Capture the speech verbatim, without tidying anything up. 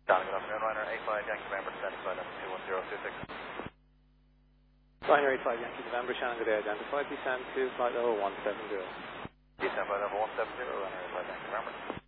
John, good afternoon, Ryanair eight five Yankee November, descending flight level two one zero two six. Ryanair eight five Yankee November, Shannon, good day, identified, descend to flight level one seven zero. Descend flight level one seven zero, Ryanair eight five Yankee November.